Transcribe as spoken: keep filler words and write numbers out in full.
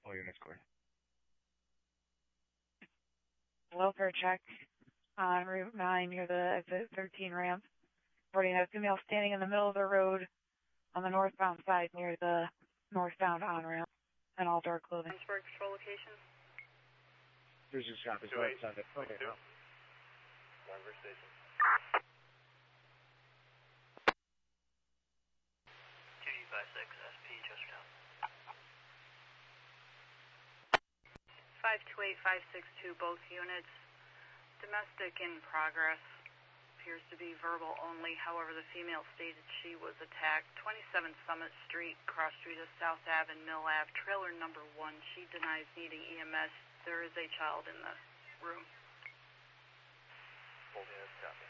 All units clear. Welfare check on Route nine near the exit thirteen ramp. Reporting a female standing in the middle of the road on the northbound side near the northbound on-ramp and all dark clothing. Pittsburgh patrol location. There's your shop as well. Okay, no. Denver station. two D five six S P Chestertown. five two eight, five six two, both units. Domestic in progress. Appears to be verbal only. However, the female stated she was attacked. twenty-seven Summit Street, cross street of South Ave and Mill Ave, trailer number one. She denies needing E M S. There is a child in the room. Full units, copy.